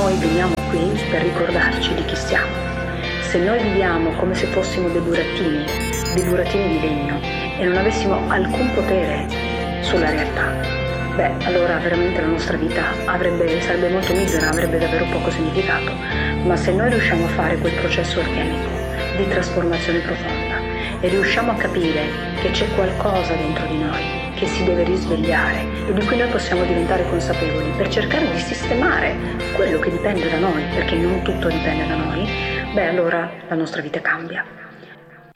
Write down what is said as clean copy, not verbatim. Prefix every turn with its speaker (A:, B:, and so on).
A: noi veniamo qui per ricordarci di chi siamo. Se noi viviamo come se fossimo dei burattini di legno e non avessimo alcun potere sulla realtà, allora veramente la nostra vita sarebbe molto misera, avrebbe davvero poco significato. Ma se noi riusciamo a fare quel processo alchemico di trasformazione profonda e riusciamo a capire che c'è qualcosa dentro di noi che si deve risvegliare e di cui noi possiamo diventare consapevoli per cercare di sistemare quello che dipende da noi, perché non tutto dipende da noi, allora la nostra vita cambia.